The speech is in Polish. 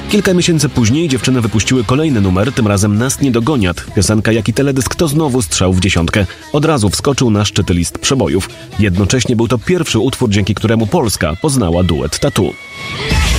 Kilka miesięcy później dziewczyny wypuściły kolejny numer, tym razem Nas nie dogoniat. Piosenka jak i teledysk to znowu strzał w dziesiątkę. Od razu wskoczył na szczyty list przebojów. Jednocześnie był to pierwszy utwór, dzięki któremu Polska poznała duet Tatu.